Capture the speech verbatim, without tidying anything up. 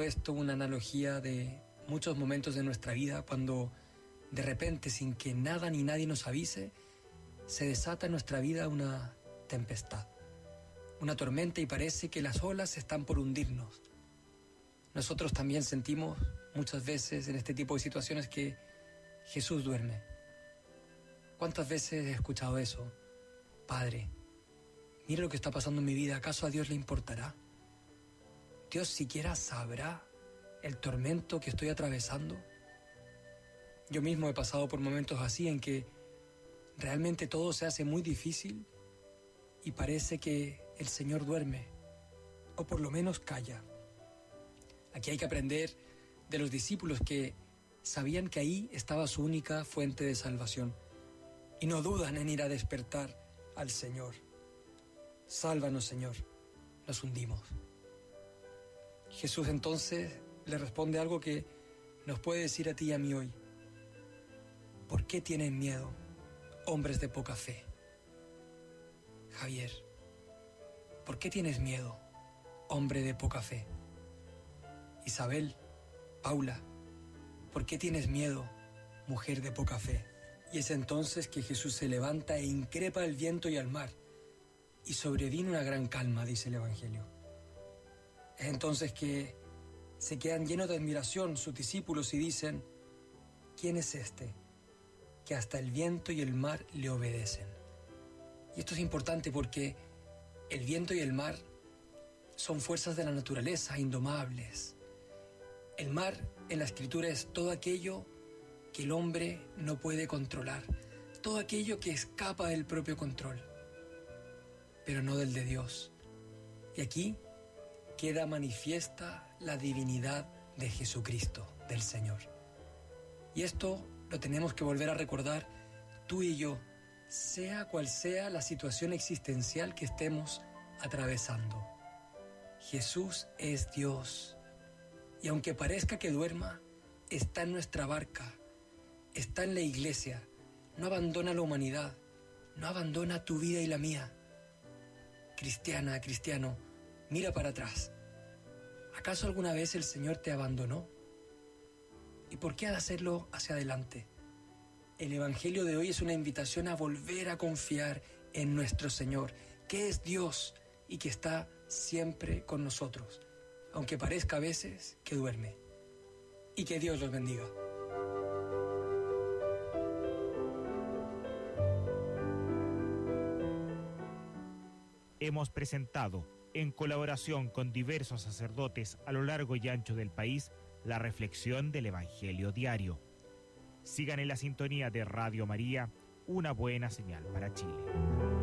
esto una analogía de muchos momentos de nuestra vida cuando de repente, sin que nada ni nadie nos avise, se desata en nuestra vida una tempestad, una tormenta, y parece que las olas están por hundirnos. Nosotros también sentimos muchas veces en este tipo de situaciones que Jesús duerme. ¿Cuántas veces he escuchado eso? Padre, mira lo que está pasando en mi vida, ¿acaso a Dios le importará? ¿Dios siquiera sabrá el tormento que estoy atravesando? Yo mismo he pasado por momentos así en que realmente todo se hace muy difícil y parece que el Señor duerme, o por lo menos calla. Aquí hay que aprender de los discípulos que sabían que ahí estaba su única fuente de salvación y no dudan en ir a despertar al Señor. Sálvanos, Señor, nos hundimos. Jesús entonces le responde algo que nos puede decir a ti y a mí hoy. ¿Por qué tienen miedo, hombres de poca fe? Javier, ¿por qué tienes miedo, hombre de poca fe? Isabel, Paula, ¿por qué tienes miedo, mujer de poca fe? Y es entonces que Jesús se levanta e increpa al viento y al mar, y sobrevino una gran calma, dice el Evangelio. Es entonces que se quedan llenos de admiración sus discípulos y dicen, ¿quién es este que hasta el viento y el mar le obedecen? Y esto es importante porque el viento y el mar son fuerzas de la naturaleza, indomables. El mar en la Escritura es todo aquello que el hombre no puede controlar, todo aquello que escapa del propio control, pero no del de Dios. Y aquí queda manifiesta la divinidad de Jesucristo, del Señor. Y esto lo tenemos que volver a recordar tú y yo, sea cual sea la situación existencial que estemos atravesando. Jesús es Dios. Y aunque parezca que duerma, está en nuestra barca, está en la iglesia, no abandona la humanidad, no abandona tu vida y la mía. Cristiana, cristiano, mira para atrás. ¿Acaso alguna vez el Señor te abandonó? ¿Y por qué ha de hacerlo hacia adelante? El Evangelio de hoy es una invitación a volver a confiar en nuestro Señor, que es Dios y que está siempre con nosotros, aunque parezca a veces que duerme. Y que Dios los bendiga. Hemos presentado, en colaboración con diversos sacerdotes a lo largo y ancho del país, la reflexión del Evangelio diario. Sigan en la sintonía de Radio María, una buena señal para Chile.